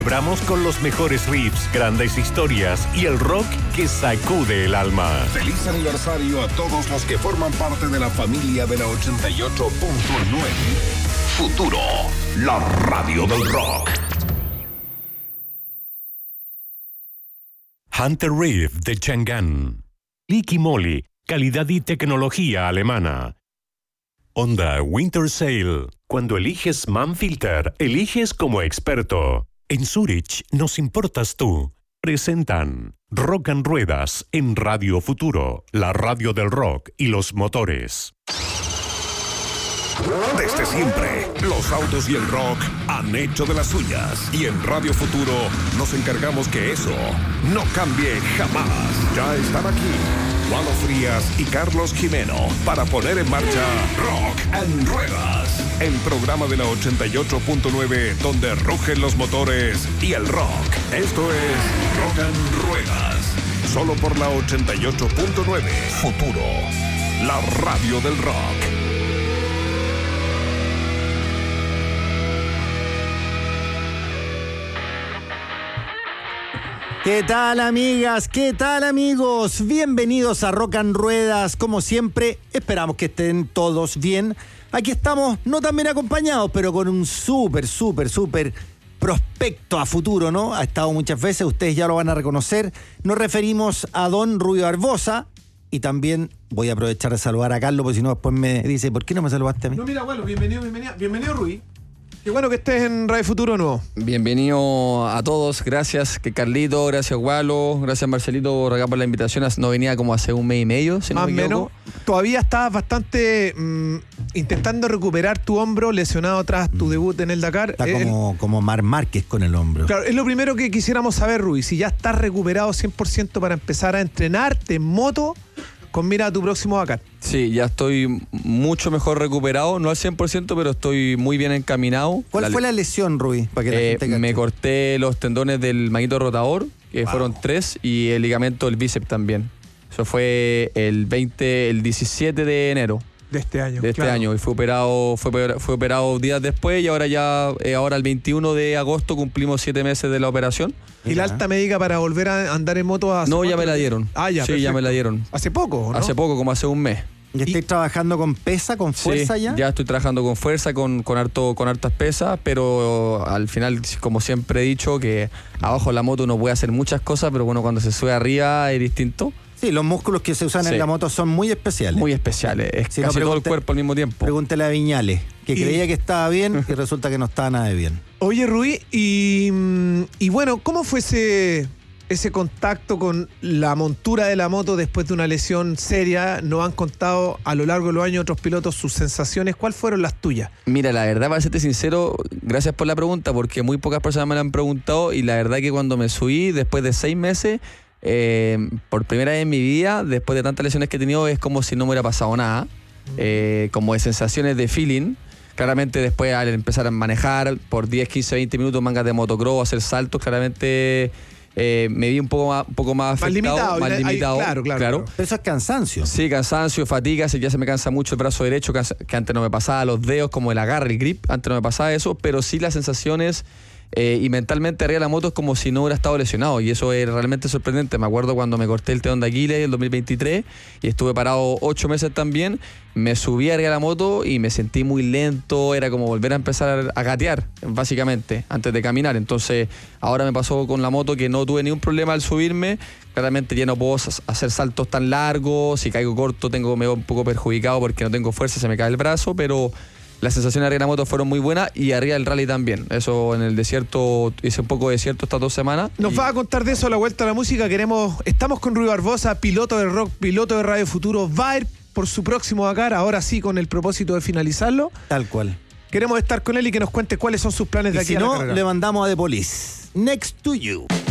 Celebramos con los mejores riffs, grandes historias y el rock que sacude el alma. Feliz aniversario a todos los que forman parte de la familia de la 88.9. Futuro, la radio del rock. Hunter Reef de Chang'an. Liqui Moly, calidad y tecnología alemana. Honda Winter Sail. Cuando eliges Manfilter, eliges como experto. En Zurich nos importas tú. Presentan Rock and Ruedas en Radio Futuro, la radio del rock y los motores. Desde siempre, los autos y el rock han hecho de las suyas. Y en Radio Futuro nos encargamos que eso no cambie jamás. Ya están aquí Walo Frías y Carlos Jimeno para poner en marcha Rock and Ruedas, el programa de la 88.9 donde rugen los motores y el rock. Esto es Rock and Ruedas, solo por la 88.9. Futuro, la radio del rock. ¿Qué tal, amigas? ¿Qué tal, amigos? Bienvenidos a Rock and Ruedas. Como siempre, esperamos que estén todos bien. Aquí estamos, no tan bien acompañados, pero con un súper prospecto a futuro, ¿no? Ha estado muchas veces, ustedes ya lo van a reconocer. Nos referimos a don Rubio Barbosa. Y también voy a aprovechar de saludar a Carlos, porque si no después me dice, ¿por qué no me saludaste a mí? No, mira, bueno, bienvenido, Rubí. Qué bueno que estés en Radio Futuro nuevo. Bienvenido a todos, gracias que Carlito, gracias Walo, gracias Marcelito por acá por la invitación. No venía como hace un mes y medio, si más o menos. Todavía estabas bastante intentando recuperar tu hombro lesionado tras tu debut en el Dakar. Está como Marc Márquez con el hombro. Claro, es lo primero que quisiéramos saber, Rubí, si ya estás recuperado 100% para empezar a entrenarte en moto con mira a tu próximo Dakar. Sí, ya estoy mucho mejor recuperado, no al 100%, pero estoy muy bien encaminado. ¿Cuál fue la lesión, Rubí? Para que la gente cache. Me corté los tendones del manguito rotador, que fueron 3, y el ligamento del bíceps también. Eso fue el 17 de enero. De este año. Este año. Y fue operado días después, y ahora el 21 de agosto cumplimos 7 meses de la operación. ¿Y la alta médica para volver a andar en moto? No, ya me la dieron. Ah, ya. Sí, perfecto. ya me la dieron. ¿Hace poco, no? Hace poco, como hace un mes. ¿Y estáis trabajando con pesa, con fuerza ya? Ya estoy trabajando con fuerza, con hartas pesas, pero al final, como siempre he dicho, que abajo de la moto uno puede hacer muchas cosas, pero bueno, cuando se sube arriba es distinto. Sí, los músculos que se usan en la moto son muy especiales. Muy especiales, es casi todo el cuerpo al mismo tiempo. Pregúntale a Viñales, que creía que estaba bien y resulta que no estaba nada de bien. Oye, Rubí, y bueno, ¿cómo fue ese contacto con la montura de la moto después de una lesión seria? Nos han contado a lo largo de los años otros pilotos sus sensaciones. ¿Cuáles fueron las tuyas? Mira, la verdad, para serte sincero, gracias por la pregunta, porque muy pocas personas me la han preguntado, y la verdad que cuando me subí, después de 6 meses, por primera vez en mi vida, después de tantas lesiones que he tenido, es como si no me hubiera pasado nada, como de sensaciones de feeling. Claramente después, al empezar a manejar por 10, 15, 20 minutos mangas de motocross, hacer saltos, claramente me vi un poco más afectado, más limitado. Claro. Pero eso es cansancio. Sí, cansancio, fatiga, ya se me cansa mucho el brazo derecho, que antes no me pasaba, los dedos, como el agarre, el grip, antes no me pasaba eso, pero sí las sensaciones y mentalmente arriba de la moto es como si no hubiera estado lesionado, y eso es realmente sorprendente. Me acuerdo cuando me corté el tendón de Aquiles en el 2023 y estuve parado 8 meses también, me subí arriba de la moto y me sentí muy lento, era como volver a empezar a gatear, básicamente, antes de caminar. Entonces, ahora me pasó con la moto que no tuve ningún problema al subirme. Claramente ya no puedo hacer saltos tan largos, si caigo corto me veo un poco perjudicado porque no tengo fuerza, se me cae el brazo, pero las sensaciones arriba de la moto fueron muy buenas, y arriba del rally también. Eso en el desierto, hice un poco de desierto estas 2 semanas. Nos va a contar de eso a la vuelta a la música. Estamos con Rubio Barbosa, piloto de rock, piloto de Radio Futuro. Va a ir por su próximo Dakar, ahora sí, con el propósito de finalizarlo. Tal cual. Queremos estar con él y que nos cuente cuáles son sus planes de aquí a la carrera. Si no, le mandamos a The Police. Next to You.